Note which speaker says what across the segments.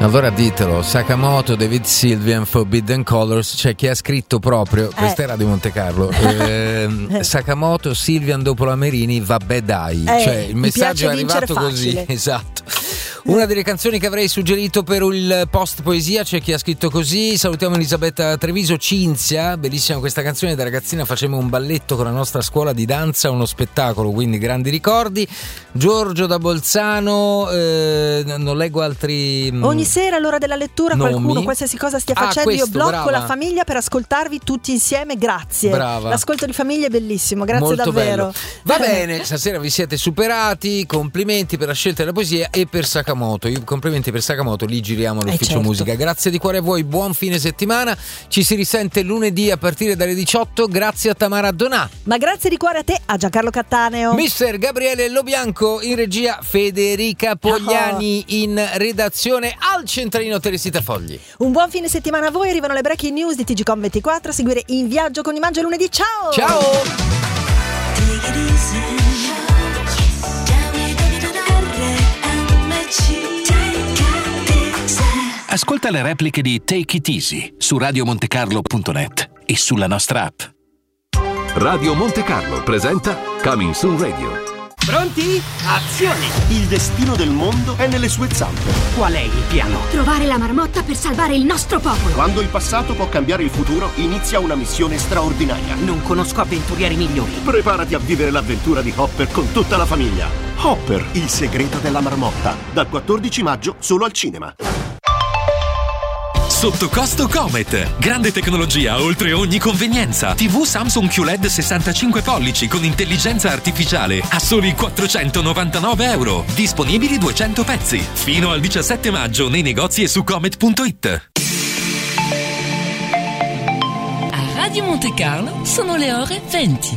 Speaker 1: Allora ditelo, Sakamoto, David Sylvian, Forbidden Colors, c'è chi ha scritto proprio, questa era di Monte Carlo, Sakamoto, Sylvian dopo la Merini, vabbè dai, cioè il messaggio è arrivato così, esatto. Una delle canzoni che avrei suggerito per il post poesia, c'è chi ha scritto così: salutiamo Elisabetta Treviso, Cinzia, bellissima questa canzone, da ragazzina facevamo un balletto con la nostra scuola di danza, uno spettacolo, quindi grandi ricordi. Giorgio da Bolzano, non leggo altri
Speaker 2: ogni sera all'ora della lettura
Speaker 1: nomi.
Speaker 2: Qualcuno, qualsiasi cosa stia facendo,
Speaker 1: questo,
Speaker 2: io blocco
Speaker 1: brava.
Speaker 2: La famiglia per ascoltarvi tutti insieme, grazie.
Speaker 1: Brava.
Speaker 2: L'ascolto di famiglia è bellissimo, grazie
Speaker 1: molto
Speaker 2: davvero.
Speaker 1: Bello. Va bene, stasera vi siete superati, complimenti per la scelta della poesia e per Sakamoto. Complimenti per Sakamoto, lì giriamo l'ufficio
Speaker 2: certo.
Speaker 1: musica. Grazie di cuore a voi, buon fine settimana, ci si risente lunedì a partire dalle 18. Grazie a Tamara Donà,
Speaker 2: ma grazie di cuore a te, a Giancarlo Cattaneo,
Speaker 1: mister Gabriele Lobianco in regia, Federica Pogliani in redazione, al centralino Teresita Fogli.
Speaker 2: Un buon fine settimana a voi, arrivano le breaking news di TGCOM24, a seguire In Viaggio con Immagio lunedì, ciao!
Speaker 1: Ciao!
Speaker 3: Ascolta le repliche di Take It Easy su radiomontecarlo.net e sulla nostra app.
Speaker 4: Radio Monte Carlo presenta Coming Soon Radio.
Speaker 5: Pronti? Azione! Il destino del mondo è nelle sue zampe. Qual è il piano?
Speaker 6: Trovare la marmotta per salvare il nostro popolo.
Speaker 5: Quando il passato può cambiare il futuro, inizia una missione straordinaria.
Speaker 7: Non conosco avventurieri migliori.
Speaker 5: Preparati a vivere l'avventura di Hopper con tutta la famiglia. Hopper, il segreto della marmotta. Dal 14 maggio solo al cinema.
Speaker 8: Sotto costo Comet. Grande tecnologia oltre ogni convenienza. TV Samsung QLED 65 pollici con intelligenza artificiale a soli €499. Disponibili 200 pezzi. Fino al 17 maggio nei negozi e su comet.it.
Speaker 9: A Radio Monte Carlo sono le ore 20.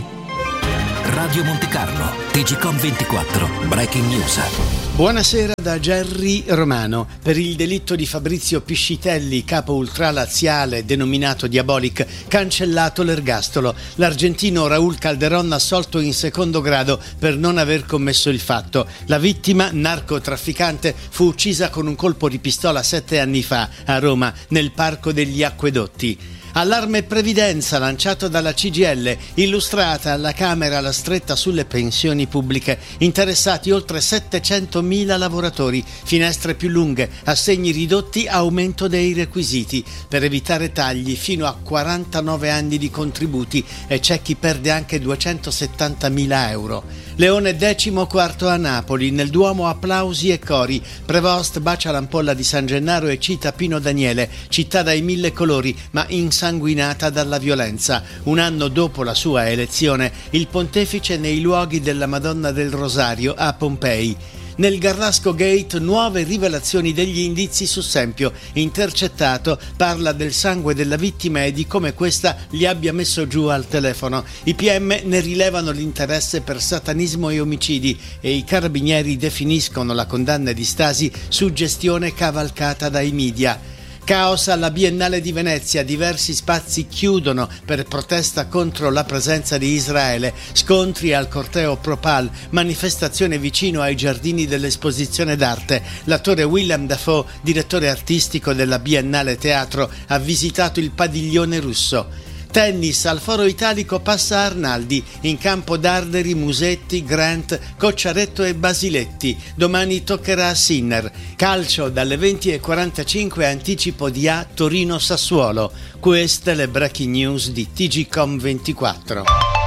Speaker 3: Radio Monte Carlo, TGCOM24, Breaking News.
Speaker 10: Buonasera da Gerry Romano. Per il delitto di Fabrizio Piscitelli, capo ultralaziale denominato Diabolic, cancellato l'ergastolo. L'argentino Raúl Calderón assolto in secondo grado per non aver commesso il fatto. La vittima, narcotrafficante, fu uccisa con un colpo di pistola 7 anni fa a Roma, nel Parco degli Acquedotti. Allarme previdenza lanciato dalla CGIL, illustrata alla Camera la stretta sulle pensioni pubbliche, interessati oltre 700.000 lavoratori, finestre più lunghe, assegni ridotti, aumento dei requisiti, per evitare tagli fino a 49 anni di contributi e c'è chi perde anche 270.000 euro. Leone XIV a Napoli, nel Duomo applausi e cori, Prevost bacia l'ampolla di San Gennaro e cita Pino Daniele, città dai 1000 colori ma insanguinata dalla violenza. Un anno dopo la sua elezione, il pontefice nei luoghi della Madonna del Rosario a Pompei. Nel Garrasco Gate nuove rivelazioni degli indizi su Sempio. Intercettato parla del sangue della vittima e di come questa gli abbia messo giù al telefono. I PM ne rilevano l'interesse per satanismo e omicidi e i carabinieri definiscono la condanna di Stasi suggestione cavalcata dai media. Caos alla Biennale di Venezia, diversi spazi chiudono per protesta contro la presenza di Israele, scontri al corteo Propal, manifestazione vicino ai giardini dell'esposizione d'arte. L'attore Willem Dafoe, direttore artistico della Biennale Teatro, ha visitato il padiglione russo. Tennis, al Foro Italico passa Arnaldi, in campo Darderi, Musetti, Grant, Cocciaretto e Basiletti. Domani toccherà a Sinner. Calcio, dalle 20:45 anticipo di A Torino-Sassuolo. Queste le breaking news di TGCOM24.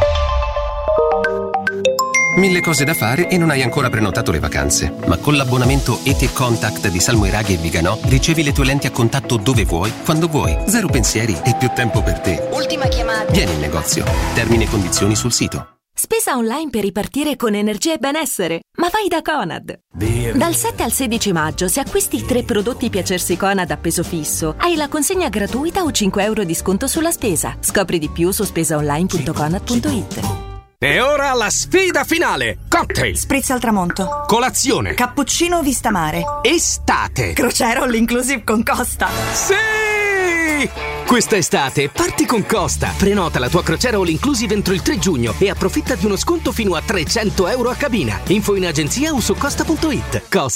Speaker 11: Mille cose da fare e non hai ancora prenotato le vacanze. Ma con l'abbonamento ET Contact di Salmoiraghi e Viganò ricevi le tue lenti a contatto dove vuoi, quando vuoi. Zero pensieri e più tempo per te.
Speaker 6: Ultima chiamata.
Speaker 11: Vieni in negozio. Termini e condizioni sul sito.
Speaker 12: Spesa online per ripartire con energia e benessere. Ma vai da Conad. Dal 7 al 16 maggio, se acquisti 3 prodotti Piacersi Conad a peso fisso, hai la consegna gratuita o 5 euro di sconto sulla spesa. Scopri di più su spesaonline.conad.it.
Speaker 13: E ora la sfida finale! Cocktail!
Speaker 14: Spritz al tramonto.
Speaker 13: Colazione!
Speaker 14: Cappuccino vista mare.
Speaker 13: Estate!
Speaker 14: Crociera all inclusive con Costa.
Speaker 13: Sì! Questa estate parti con Costa. Prenota la tua crociera all inclusive entro il 3 giugno e approfitta di uno sconto fino a 300 euro a cabina. Info in agenzia o su costa.it. Costa.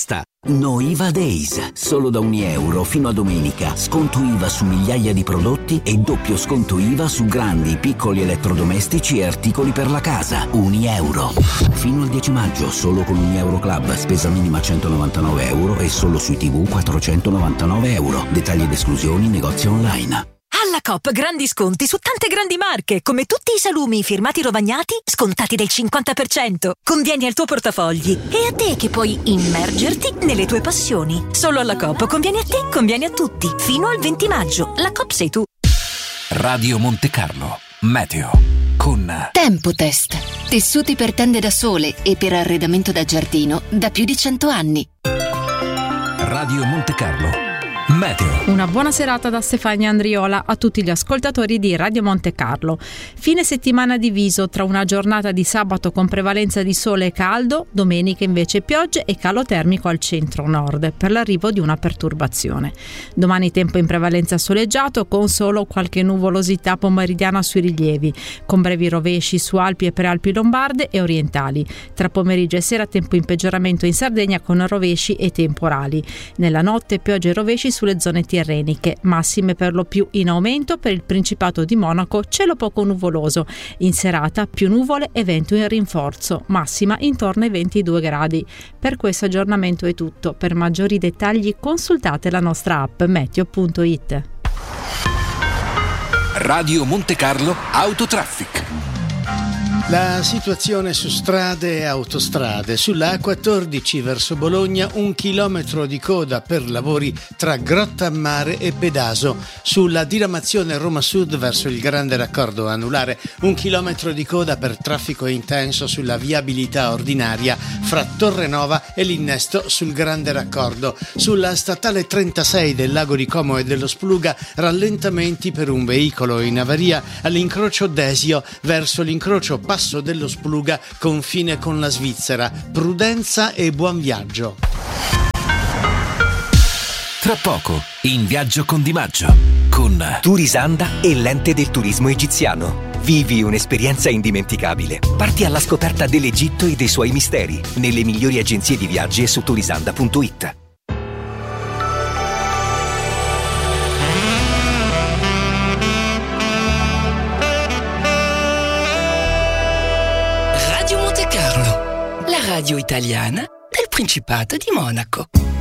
Speaker 15: No IVA Days, solo da €1 fino a domenica, sconto IVA su migliaia di prodotti e doppio sconto IVA su grandi, piccoli elettrodomestici e articoli per la casa. €1. Fino al 10 maggio, solo con €1 Club, spesa minima €199 e solo sui TV €499. Dettagli ed esclusioni, negozi online.
Speaker 12: Alla Coop grandi sconti su tante grandi marche, come tutti i salumi firmati Rovagnati, scontati del 50%. Convieni al tuo portafogli e a te che puoi immergerti nelle tue passioni. Solo alla Coop conviene a te, conviene a tutti. Fino al 20 maggio. La Coop sei tu.
Speaker 3: Radio Monte Carlo. Meteo. Con
Speaker 16: Tempotest. Tessuti per tende da sole e per arredamento da giardino da più di 100 anni.
Speaker 3: Radio Monte Carlo. Meteo.
Speaker 17: Una buona serata da Stefania Andriola a tutti gli ascoltatori di Radio Monte Carlo. Fine settimana diviso tra una giornata di sabato con prevalenza di sole e caldo, domenica invece piogge e calo termico al centro-nord per l'arrivo di una perturbazione. Domani tempo in prevalenza soleggiato con solo qualche nuvolosità pomeridiana sui rilievi, con brevi rovesci su Alpi e prealpi lombarde e orientali. Tra pomeriggio e sera tempo in peggioramento in Sardegna con rovesci e temporali. Nella notte piogge e rovesci sulle zone tirreniche, massime per lo più in aumento per il Principato di Monaco, cielo poco nuvoloso. In serata più nuvole e vento in rinforzo, massima intorno ai 22 gradi. Per questo aggiornamento è tutto. Per maggiori dettagli consultate la nostra app meteo.it.
Speaker 3: Radio Monte Carlo Autotraffic.
Speaker 10: La situazione su strade e autostrade. Sulla A14 verso Bologna 1 chilometro di coda per lavori tra Grottammare e Pedaso. Sulla diramazione Roma Sud verso il grande raccordo anulare 1 chilometro di coda per traffico intenso sulla viabilità ordinaria fra Torrenova e l'innesto sul grande raccordo. Sulla statale 36 del Lago di Como e dello Spluga rallentamenti per un veicolo in avaria all'incrocio Desio verso l'incrocio Passo dello Spluga, confine con la Svizzera. Prudenza e buon viaggio.
Speaker 3: Tra poco, in viaggio con Di Maggio, con
Speaker 18: Turisanda e l'ente del turismo egiziano. Vivi un'esperienza indimenticabile. Parti alla scoperta dell'Egitto e dei suoi misteri, nelle migliori agenzie di viaggi e su turisanda.it.
Speaker 9: Radio Monte Carlo, la radio italiana del Principato di Monaco.